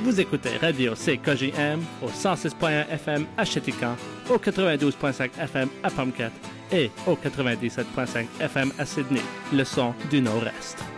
Vous écoutez Radio CKJM au 106.1 FM à Chéticamp, au 92.5 FM à Pomquette et au 97.5 FM à Sydney, le son du Nord-Est.